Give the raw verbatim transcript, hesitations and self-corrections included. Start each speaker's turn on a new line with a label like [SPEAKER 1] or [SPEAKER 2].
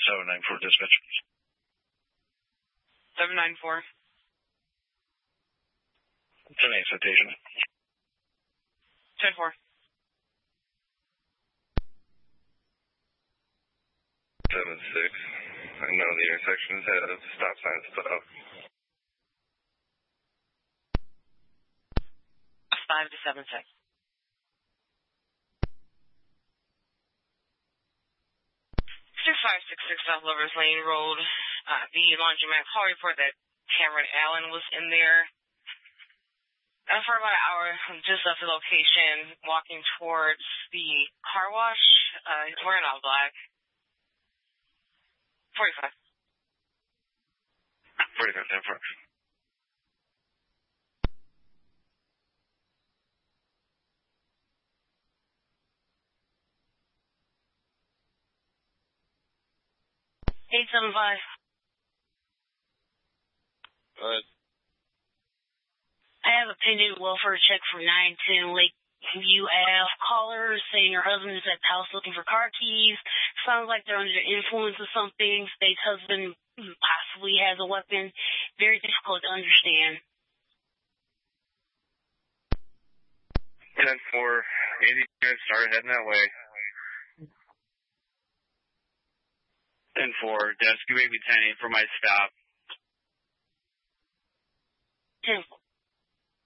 [SPEAKER 1] seven nine four dispatch.
[SPEAKER 2] seven nine four.
[SPEAKER 1] ten eight citation.
[SPEAKER 2] ten four.
[SPEAKER 3] seven six. I know the intersection is ahead of the stop sign stuff.
[SPEAKER 2] five to seven six. five six six South Lovers Lane Road. Uh, the laundromat call report that Cameron Allen was in there uh, for about an hour. Just left the location, walking towards the car wash. Uh, he's wearing all black. forty-five.
[SPEAKER 1] forty-five, ten four.
[SPEAKER 2] eight seven five.
[SPEAKER 3] Go ahead.
[SPEAKER 2] I have a pending welfare check for nine ten Lakeview Ave. Caller saying her husband is at the house looking for car keys. Sounds like they're under the influence of something. State's husband possibly has a weapon. Very difficult to understand.
[SPEAKER 3] ten four. eighty units started heading that way.
[SPEAKER 1] ten four. Desk, you may be ten eight for my stop.
[SPEAKER 2] ten four.